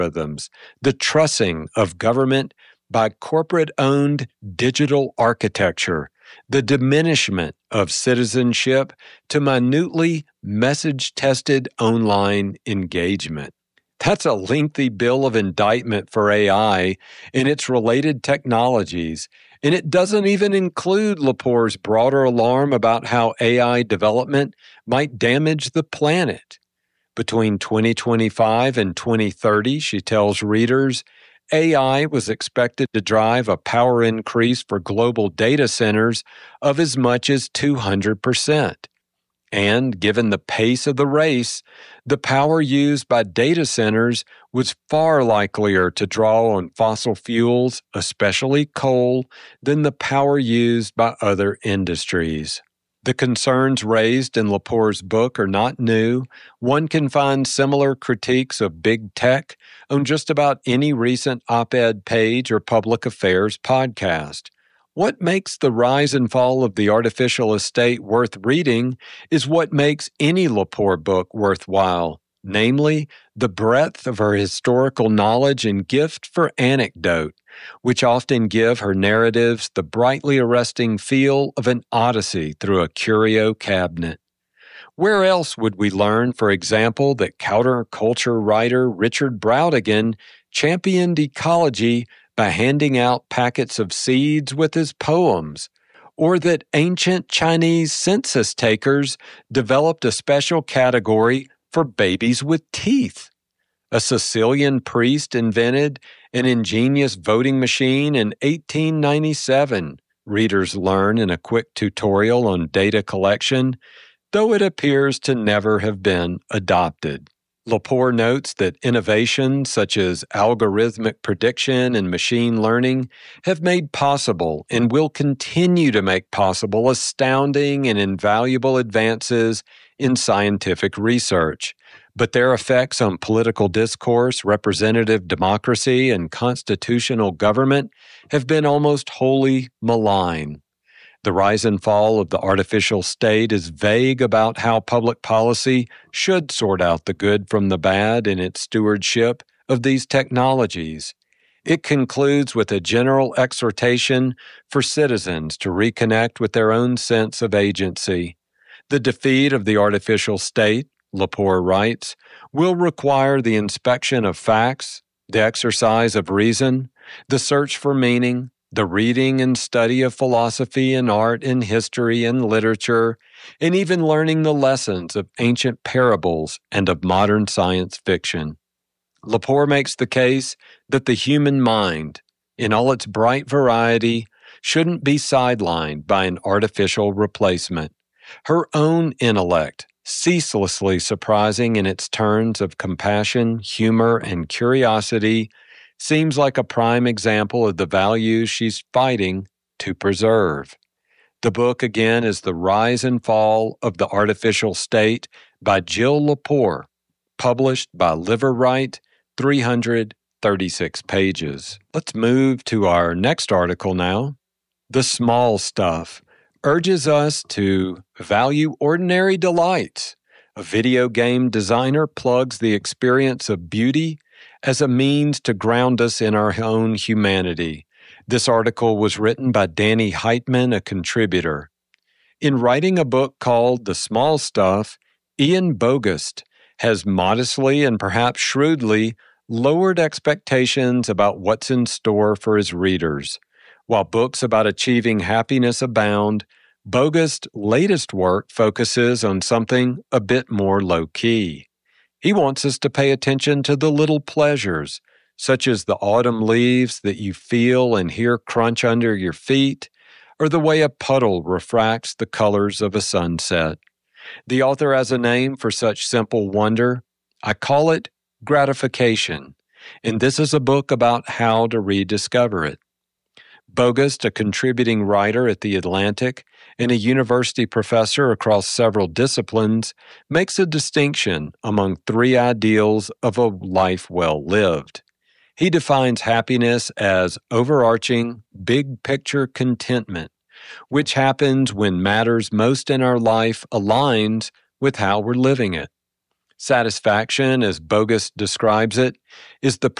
algorithms, the trussing of government by corporate-owned digital architecture, the diminishment of citizenship to minutely message-tested online engagement. That's a lengthy bill of indictment for AI and its related technologies, and it doesn't even include Lepore's broader alarm about how AI development might damage the planet. Between 2025 and 2030, she tells readers, AI was expected to drive a power increase for global data centers of as much as 200%. And given the pace of the race, the power used by data centers was far likelier to draw on fossil fuels, especially coal, than the power used by other industries. The concerns raised in Lepore's book are not new. One can find similar critiques of big tech on just about any recent op-ed page or public affairs podcast. What makes The Rise and Fall of the Artificial Estate worth reading is what makes any Lepore book worthwhile, namely, the breadth of her historical knowledge and gift for anecdote, which often give her narratives the brightly arresting feel of an odyssey through a curio cabinet. Where else would we learn, for example, that counterculture writer Richard Brautigan championed ecology by handing out packets of seeds with his poems, or that ancient Chinese census takers developed a special category for babies with teeth? A Sicilian priest invented an ingenious voting machine in 1897, readers learn in a quick tutorial on data collection, though it appears to never have been adopted. Lepore notes that innovations such as algorithmic prediction and machine learning have made possible and will continue to make possible astounding and invaluable advances in scientific research, but their effects on political discourse, representative democracy, and constitutional government have been almost wholly malign. The Rise and Fall of the Artificial State is vague about how public policy should sort out the good from the bad in its stewardship of these technologies. It concludes with a general exhortation for citizens to reconnect with their own sense of agency. The defeat of the artificial state, Lepore writes, will require the inspection of facts, the exercise of reason, the search for meaning, the reading and study of philosophy and art and history and literature, and even learning the lessons of ancient parables and of modern science fiction. Lepore makes the case that the human mind, in all its bright variety, shouldn't be sidelined by an artificial replacement. Her own intellect, ceaselessly surprising in its turns of compassion, humor, and curiosity, seems like a prime example of the values she's fighting to preserve. The book, again, is The Rise and Fall of the Artificial State by Jill Lepore, published by Liverwrite, 336 pages. Let's move to our next article now. The Small Stuff urges us to value ordinary delights. A video game designer plugs the experience of beauty as a means to ground us in our own humanity. This article was written by Danny Heitman, a contributor. In writing a book called The Small Stuff, Ian Bogost has modestly and perhaps shrewdly lowered expectations about what's in store for his readers. While books about achieving happiness abound, Bogost's latest work focuses on something a bit more low-key. He wants us to pay attention to the little pleasures, such as the autumn leaves that you feel and hear crunch under your feet, or the way a puddle refracts the colors of a sunset. The author has a name for such simple wonder. I call it gratification, and this is a book about how to rediscover it. Bogost, a contributing writer at The Atlantic and a university professor across several disciplines, makes a distinction among three ideals of a life well lived. He defines happiness as overarching, big-picture contentment, which happens when matters most in our life aligns with how we're living it. Satisfaction, as Bogus describes it, is the